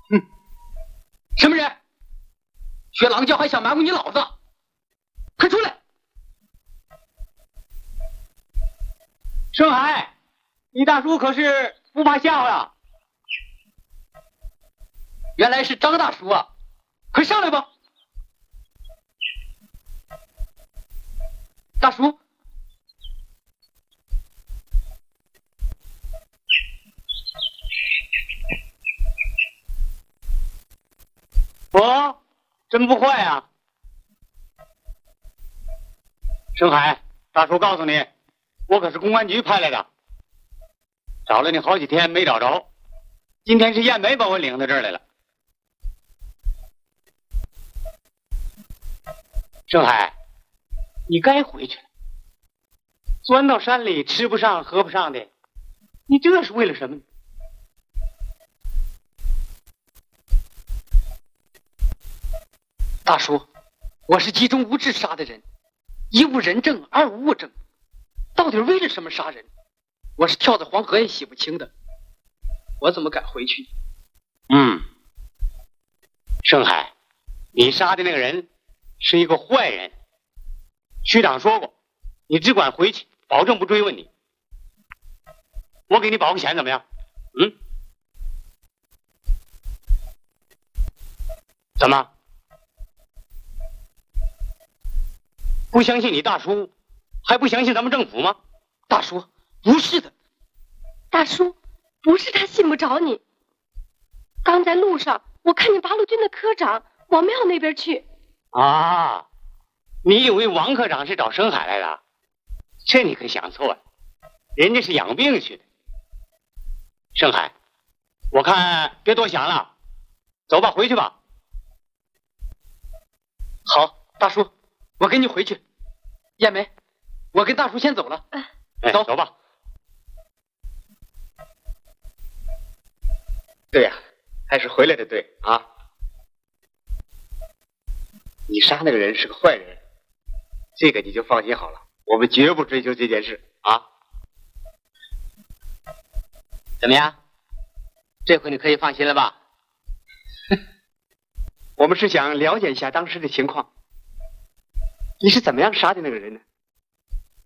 什么人？学狼叫还想瞒过你老子？快出来！ 盛海，你大叔可是不怕吓唬呀？ 原来是张大叔啊！快上来吧，大叔。 我真不坏啊！盛海，大叔告诉你，我可是公安局派来的，找了你好几天没找着，今天是燕梅把我领到这儿来了。盛海，你该回去了。钻到山里吃不上喝不上的，你这是为了什么呢？ 大叔，我是集中无智杀的人，一无人证，二无物证，到底为了什么杀人？我是跳在黄河也洗不清的，我怎么敢回去？ 盛海，你杀的那个人是一个坏人，区长说过，你只管回去，保证不追问你。我给你保个险怎么样？怎么？不相信你大叔，还不相信咱们政府吗？ 大叔，不是的。 大叔，不是他信不着你。刚在路上，我看见八路军的科长往庙那边去。 啊，你以为王科长是找盛海来的？这你可想错了，人家是养病去的。盛海，我看别多想了，走吧，回去吧。 好，大叔，我跟你回去。燕梅，我跟大叔先走了。走， 走吧。 对呀，还是回来的对啊。 你杀那个人是个坏人，这个你就放心好了，我们绝不追究这件事啊。 怎么样？这回你可以放心了吧？ 我们是想了解一下当时的情况。你是怎么样杀的那个人呢？